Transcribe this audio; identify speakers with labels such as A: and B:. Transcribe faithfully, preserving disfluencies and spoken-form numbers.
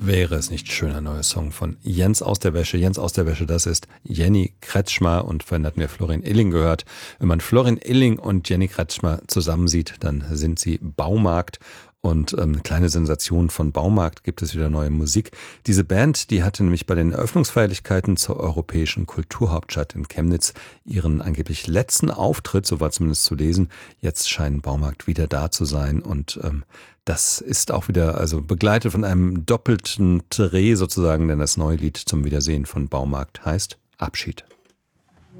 A: Wäre es nicht schön, ein neuer Song von Jens aus der Wäsche. Jens aus der Wäsche, das ist Jenny Kretschmer, und vorhin hatten wir Florin Illing gehört. Wenn man Florin Illing und Jenny Kretschmer zusammen sieht, dann sind sie Baumarkt. Und ähm, kleine Sensation von Baumarkt, gibt es wieder neue Musik. Diese Band, die hatte nämlich bei den Eröffnungsfeierlichkeiten zur Europäischen Kulturhauptstadt in Chemnitz ihren angeblich letzten Auftritt, so war zumindest zu lesen. Jetzt scheint Baumarkt wieder da zu sein, und ähm, das ist auch wieder also begleitet von einem doppelten Dreh sozusagen, denn das neue Lied zum Wiedersehen von Baumarkt heißt Abschied.